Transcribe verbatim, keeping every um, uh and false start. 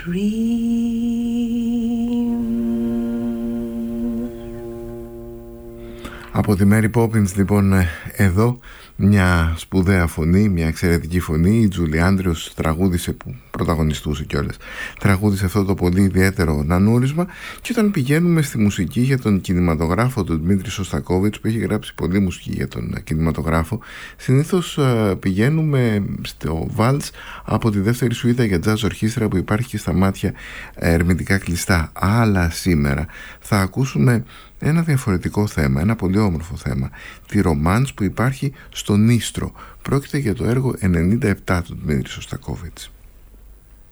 Από τη Mary Poppins λοιπόν εδώ μια σπουδαία φωνή, μια εξαιρετική φωνή. Η Τζούλι Άντριος τραγούδισε, που πρωταγωνιστούσε κιόλας, τραγούδισε αυτό το πολύ ιδιαίτερο νανούρισμα. Και όταν πηγαίνουμε στη μουσική για τον κινηματογράφο του Δημήτρη Σωστακόβιτς, που έχει γράψει πολλή μουσική για τον κινηματογράφο, συνήθως πηγαίνουμε στο βάλτς από τη δεύτερη σουίτα για τζάζ ορχήστρα που υπάρχει και στα μάτια ερμητικά κλειστά. Αλλά σήμερα θα ακούσουμε ένα διαφορετικό θέμα, ένα πολύ όμορφο θέμα, τη ρομάνς που υπάρχει στο Νίστρο. Πρόκειται για το έργο ενενήντα επτά του Δημήτρη Σωστακόβιτς.